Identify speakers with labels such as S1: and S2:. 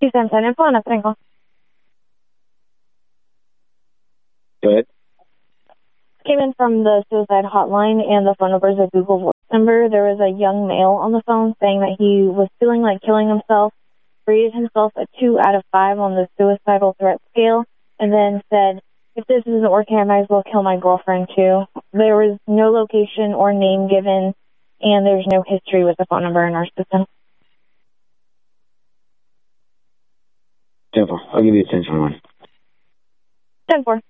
S1: 277 info on a call.
S2: Go ahead.
S1: Came in from the suicide hotline, and the phone number is a Google Voice number. There was a young male on the phone saying that he was feeling like killing himself, rated himself a 2 out of 5 on the suicidal threat scale, and then said, if this isn't working, I might as well kill my girlfriend too. There was no location or name given, and there's no history with the phone number in our system.
S2: 10-4. I'll give you a 10-1.
S1: 10-4.